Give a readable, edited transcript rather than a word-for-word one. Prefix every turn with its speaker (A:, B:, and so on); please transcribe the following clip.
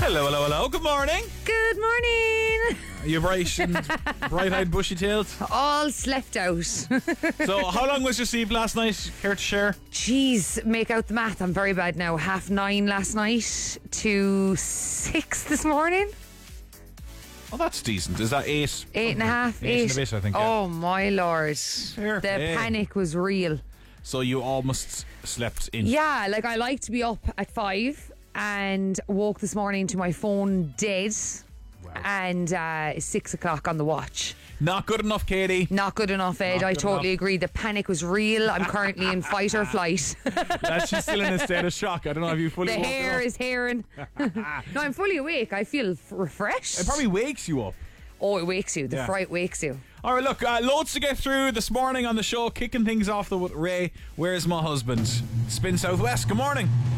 A: Hello, hello, hello. Good morning.
B: Good morning.
A: Are you bright and bright-eyed, bushy-tailed?
B: All slept out.
A: So, how long was your sleep last night? Care to share?
B: Jeez, make out the math. I'm very bad now. 9:30 last night to 6 this morning.
A: Oh, that's decent. Is that 8?
B: 8.5,
A: 8 and a bit, I think.
B: Oh, my lord.
A: Fair
B: The
A: play.
B: panic was real.
A: So you almost slept in.
B: Yeah, like I like to be up at 5 and woke this morning to my phone dead.
A: Wow.
B: And 6 o'clock on the watch.
A: Not good enough, Katie.
B: Not good enough, Ed.
A: Not
B: I
A: good
B: totally
A: enough.
B: agree. The panic was real. I'm currently in fight or flight.
A: That's just still in a state of shock. I don't know if you fully
B: The
A: woken
B: hair
A: up.
B: is hairing. No, I'm fully awake. I feel refreshed.
A: It probably wakes you up.
B: Oh, it wakes you. The
A: Yeah.
B: fright wakes you.
A: All right, look, loads to get through this morning on the show. Kicking things off with Ray. Where's my husband? Spin Southwest. Good morning.